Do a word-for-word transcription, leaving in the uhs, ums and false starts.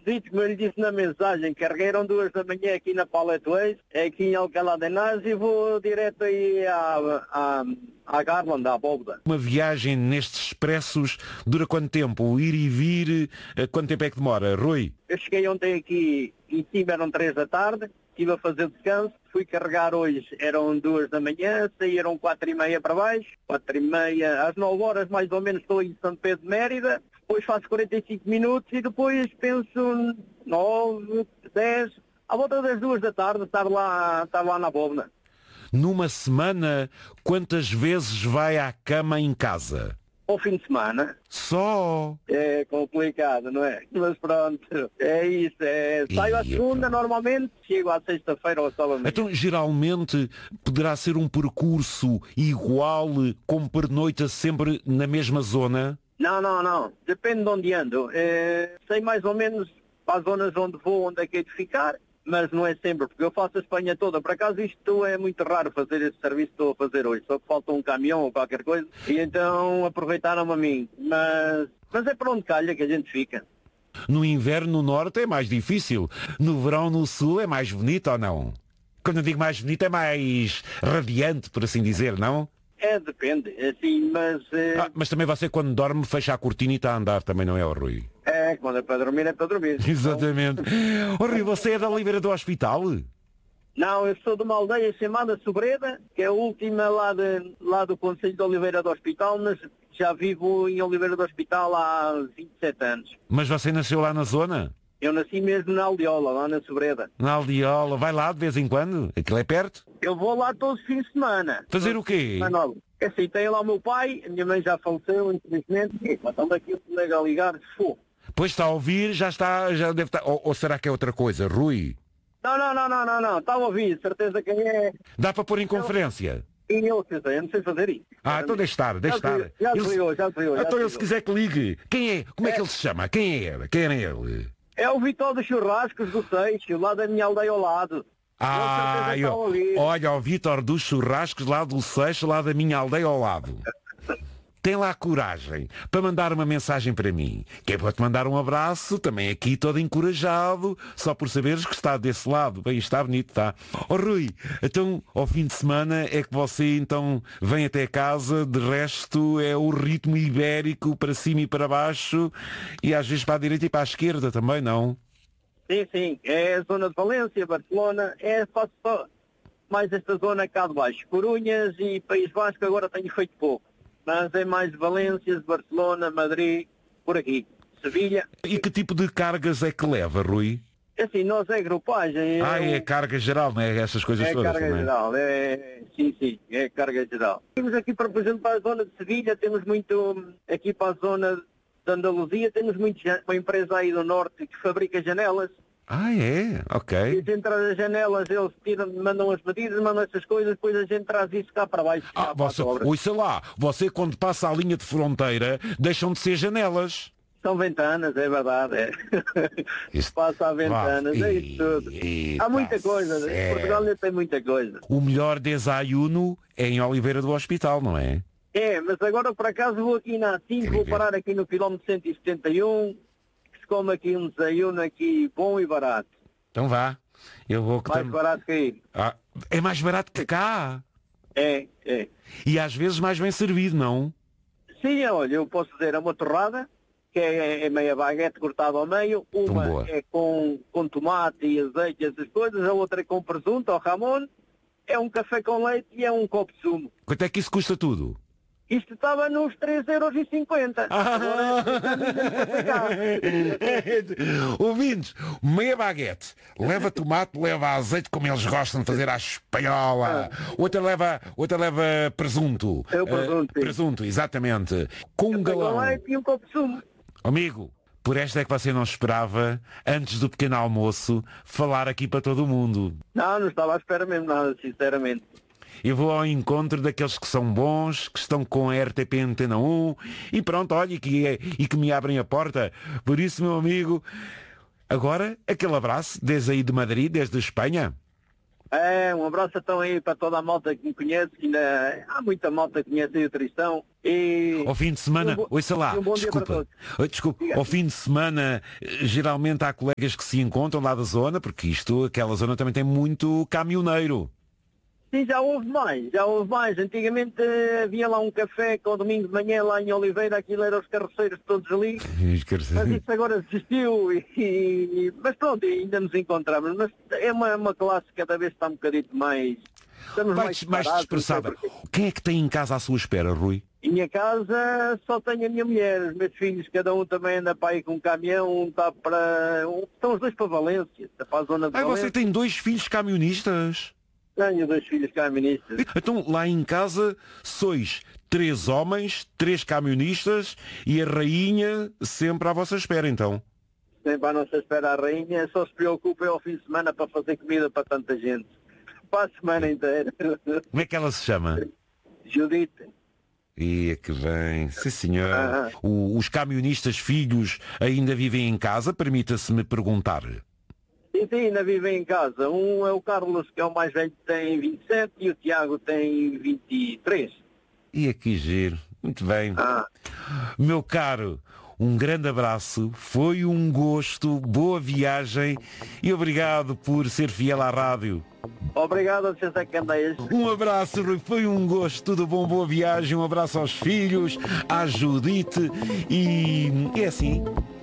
visite, como eu lhe disse na mensagem, carregaram duas da manhã aqui na Palette Ways, aqui em Alcalá de Henares, e vou direto aí à, à, à Garland, à Bóveda. Uma viagem nestes expressos dura quanto tempo? O ir e vir, quanto tempo é que demora, Rui? Eu cheguei ontem aqui, em cima eram três da tarde, estive a fazer descanso, fui carregar hoje, eram duas da manhã, saíram quatro e meia para baixo, quatro e meia, às nove horas mais ou menos estou em São Pedro de Mérida, depois faço quarenta e cinco minutos e depois penso nove, dez, à volta das duas da tarde, estar lá, estar lá na Bóveda. Numa semana, quantas vezes vai à cama em casa? Ao fim de semana. Só? É complicado, não é? Mas pronto, é isso. É... Saio à segunda normalmente, chego à sexta-feira ou sábado. Então, geralmente, poderá ser um percurso igual, como pernoita sempre na mesma zona? Não, não, não. Depende de onde ando. É... Sei mais ou menos para as zonas onde vou, onde é que é de ficar. Mas não é sempre, porque eu faço a Espanha toda. Por acaso isto é muito raro fazer esse serviço que estou a fazer hoje. Só que falta um caminhão ou qualquer coisa. E então aproveitaram-me a mim. Mas, mas é para onde calha que a gente fica. No inverno no norte é mais difícil. No verão no sul é mais bonito ou não? Quando eu digo mais bonito é mais radiante, por assim dizer, não? É, depende. Assim, mas... É... Ah, mas também você quando dorme fecha a cortina e está a andar, também não é, o Rui? É, quando é para dormir é para dormir. Exatamente. Então... Oh, Rui, você é da Oliveira do Hospital? Não, eu sou de uma aldeia chamada Sobreda, que é a última lá, de, lá do Concelho de Oliveira do Hospital, mas já vivo em Oliveira do Hospital há vinte e sete anos. Mas você nasceu lá na zona? Eu nasci mesmo na Aldeola, lá na Sobreda. Na Aldeola, vai lá de vez em quando? Aquilo é perto? Eu vou lá todos os fins de semana. Fazer o quê? É assim, tem lá o meu pai, a minha mãe já faleceu, infelizmente, e estamos aqui o colega a ligar, fô. Pois está a ouvir, já está, já deve estar, ou, ou será que é outra coisa, Rui? Não, não, não, não, não, não, está a ouvir, certeza quem é. Dá para pôr em conferência? E eu, quer dizer, eu não sei fazer isso. Ah, então deixe estar, deixe estar. Já se ligou, já se ligou. Então ele se quiser que ligue. Quem é? Como é, é que ele se chama? Quem é ele? Quem era ele? É o Vitor dos Churrascos do Seixo, lá da minha aldeia ao lado. Ah, eu, olha, o Vitor dos Churrascos lá do Seixo, lá da minha aldeia ao lado. Tem lá coragem para mandar uma mensagem para mim, que é para te mandar um abraço, também aqui todo encorajado, só por saberes que está desse lado. Bem, está bonito, está. Oh Rui, então ao fim de semana é que você então vem até casa, de resto é o ritmo ibérico para cima e para baixo, e às vezes para a direita e para a esquerda também, não? Sim, sim, é a zona de Valência, Barcelona, é faço só mais esta zona cá de baixo. Corunhas e País Vasco agora tenho feito pouco. Mas é mais Valência, Barcelona, Madrid, por aqui. Sevilha. E que tipo de cargas é que leva, Rui? É assim, nós é grupagem. Ah, é, é carga geral, não é? Essas coisas é todas. Carga não é? geral, é sim, sim, é carga geral. Temos aqui, por exemplo, para a zona de Sevilha, temos muito, aqui para a zona de Andaluzia, temos muito, uma empresa aí do norte que fabrica janelas. Ah, é? Ok. E a gente traz as janelas, eles tiram, mandam as medidas, mandam essas coisas, depois a gente traz isso cá para baixo. Ah, você, ouça lá, você quando passa a linha de fronteira, deixam de ser janelas. São ventanas, é verdade, é. Isso passa a ventanas, é isso tudo. E, Há muita coisa, certo. Portugal ainda tem muita coisa. O melhor desayuno é em Oliveira do Hospital, não é? É, mas agora por acaso vou aqui na A cinco, vou parar aqui no quilómetro cento e setenta e um, como aqui um desayuno aqui bom e barato. Então vá. Eu vou que mais tam... barato que aí. Ah, é mais barato que cá. É, é. E às vezes mais bem servido, não? Sim, olha, eu posso dizer, é uma torrada, que é, é meia baguete cortada ao meio, uma é com, com tomate e azeite e essas coisas, a outra é com presunto ou jamón, é um café com leite e é um copo de sumo. Quanto é que isso custa tudo? Isto estava nos três euros e cinquenta. Ah. Ouvintes, meia baguete, leva tomate, leva azeite, como eles gostam de fazer à espanhola. Ah. Outra leva, outra leva presunto. É o presunto. Uh, presunto, exatamente. Com um galão. E um copo de sumo. Amigo, por esta é que você não esperava, antes do pequeno almoço, falar aqui para todo o mundo. Não, não estava à espera mesmo nada, sinceramente. Eu vou ao encontro daqueles que são bons, que estão com a R T P Antena um e pronto, olha, e que, é, e que me abrem a porta. Por isso, meu amigo, agora aquele abraço desde aí de Madrid, desde a Espanha. É, um abraço então aí para toda a malta que me conhece, que ainda há muita malta que conhece aí o Tristão E... Ao fim de semana, um bo... ouça lá, um bom desculpa, desculpa, ao fim de semana geralmente há colegas que se encontram lá da zona, porque isto, aquela zona também tem muito caminhoneiro. Sim, já houve mais, já houve mais. Antigamente eh, havia lá um café que ao domingo de manhã lá em Oliveira, aquilo eram os carroceiros todos ali, mas isso agora desistiu, e, e, mas pronto, ainda nos encontramos, mas é uma, uma classe que cada vez está um bocadito mais... Estamos mais, mais, mais dispersada. Quem é que tem em casa à sua espera, Rui? Em minha casa só tenho a minha mulher, os meus filhos, cada um também anda para aí com um caminhão, um está para... Um, estão os dois para Valência, está para a zona de Ai, Valência. você tem dois filhos camionistas? Tenho dois filhos camionistas. Então lá em casa sois três homens, três camionistas e a rainha sempre à vossa espera, então? Sempre à nossa espera a rainha, só se preocupa ao fim de semana para fazer comida para tanta gente. Para a semana inteira. Como é que ela se chama? Judite. E que bem, sim senhor. Ah. O, os camionistas filhos ainda vivem em casa, permita-se-me perguntar. Sim, sim, ainda vivem em casa. Um é o Carlos, que é o mais velho, que tem vinte e sete, e o Tiago tem vinte e três. E aqui giro, muito bem. Ah. Meu caro, um grande abraço, foi um gosto, boa viagem e obrigado por ser fiel à rádio. Obrigado a vocês é que andeias. Um abraço, Rui, foi um gosto, tudo bom, boa viagem, um abraço aos filhos, à Judite e é assim.